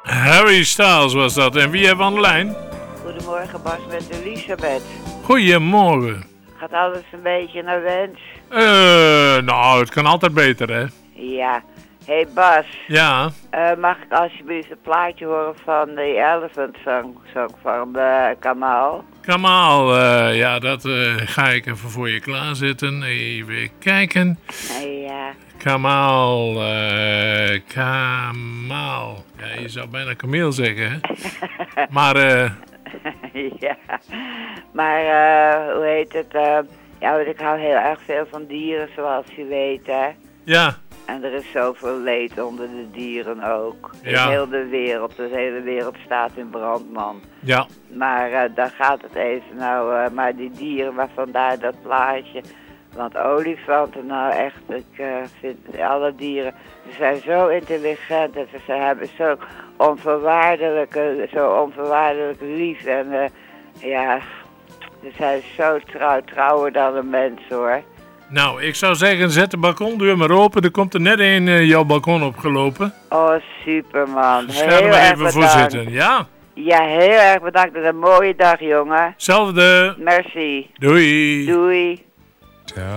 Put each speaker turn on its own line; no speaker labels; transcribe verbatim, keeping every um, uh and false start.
Harry Styles was dat. En wie hebben we aan de lijn?
Goedemorgen Bas, met Elisabeth.
Goedemorgen.
Gaat alles een beetje naar wens?
Eh, nou, het kan altijd beter, hè?
Ja. Hé hey Bas.
Ja.
Uh, mag ik alsjeblieft een plaatje horen van de Elephant Song, song van uh, Kamal?
Kamal, uh, ja, dat uh, ga ik even voor je klaarzetten. Even kijken.
Ja.
Kamal, uh, Kamal. Ja, je zou bijna Kameel zeggen, hè? Maar, eh...
Uh... ja, maar uh, hoe heet het? Uh, ja, want ik hou heel erg veel van dieren, zoals je weet, hè?
Ja.
En er is zoveel leed onder de dieren ook.
Ja.
In heel de wereld. De hele wereld staat in brand, man.
Ja.
Maar uh, daar gaat het even nou. Uh, maar die dieren, maar vandaar dat plaatje. Want olifanten, nou echt, ik uh, vind alle dieren, ze zijn zo intelligent en ze, ze hebben zo onvoorwaardelijke, zo onvoorwaardelijk lief. En uh, ja, ze zijn zo trouw, trouwer dan een mens, hoor.
Nou, ik zou zeggen, zet de balkondeur maar open. Er komt er net een uh, jouw balkon opgelopen.
Oh, super, man.
Scherm er
heel
even voor zitten, ja?
Ja, heel erg bedankt. Het is een mooie dag, jongen.
Hetzelfde.
Merci.
Doei.
Doei.
Tell